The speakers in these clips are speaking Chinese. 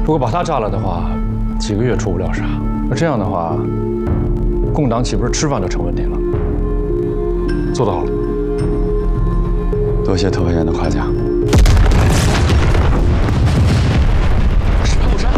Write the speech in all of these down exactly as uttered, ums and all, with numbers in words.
如果把他炸了的话，几个月出不了啥。那这样的话，共党岂不是吃饭都成问题了？做得好， 多谢特派员的夸奖。 是潘木山！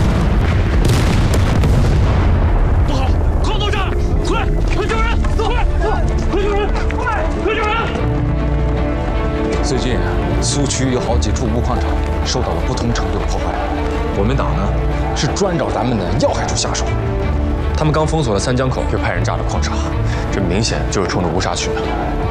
不好，矿洞炸了！快，快救人！快，快救人！快，快救人！ 最近苏区有好几处钨矿场受到了不同程度的破坏，我们党呢是专找咱们的要害处下手。他们刚封锁了三江口，又派人炸了矿场，这明显就是冲着乌沙去的。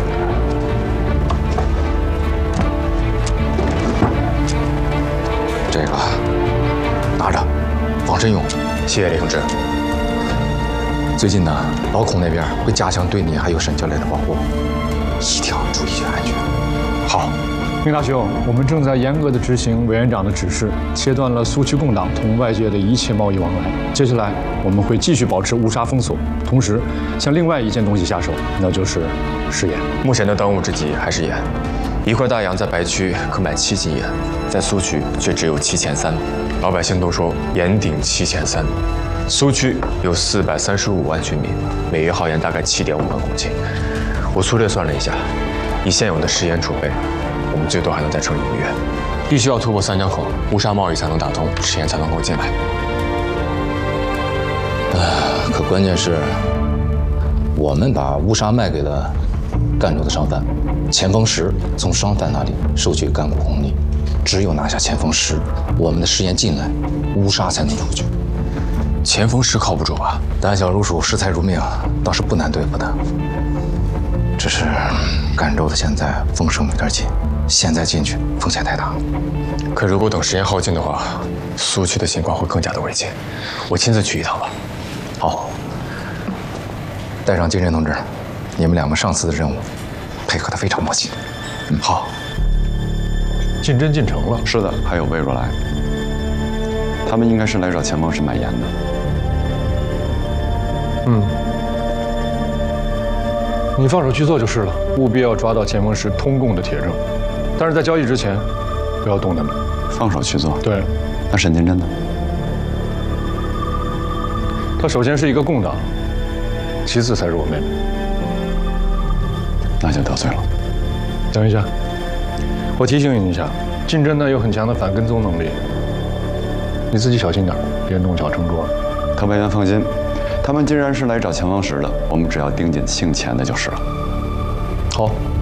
这个拿着，防身用。谢谢李同志。最近呢，老孔那边会加强对你还有沈教练的保护，一定要注意安全。好。 明大兄，我们正在严格的执行委员长的指示，切断了苏区共党同外界的一切贸易往来。接下来我们会继续保持乌沙封锁，同时向另外一件东西下手，那就是食盐。 目前的当务之急还是盐。一块大洋在白区可买七斤盐，在苏区却只有七千三。老百姓都说盐顶七千三。苏区有四百三十五万居民，每月耗盐大概七点五万公斤。我粗略算了一下，以现有的食盐储备，我们最多还能再撑一个月，必须要突破三江口，乌沙贸易才能打通，食盐才能够进来。啊，可关键是，我们把乌沙卖给了赣州的商贩，钱丰石从商贩那里收取干股红利，只有拿下钱丰石，我们的食盐进来，乌沙才能出去。钱丰石靠不住啊，胆小如鼠，视财如命，倒是不难对付的。只是赣州的现在风声有点紧。现在进去风险太大，可如果等食盐耗尽的话，苏区的情况会更加的危急。我亲自去一趟吧。好，带上金晨同志，你们两个上次的任务配合得非常默契。嗯，好。 进真进城了？ 是的，还有魏若来，他们应该是来找钱丰石买盐的。 嗯。你放手去做就是了，务必要抓到钱丰石通共的铁证。但是在交易之前，不要动他们。 放手去做。 对。 那沈金珍呢？ 他首先是一个共党，其次才是我妹妹。 那就得罪了。 等一下，我提醒你一下，金针呢有很强的反跟踪能力，你自己小心点，别弄巧成拙。 特派员放心，他们既然是来找钱丰石的，我们只要盯紧姓钱的就是了。 好。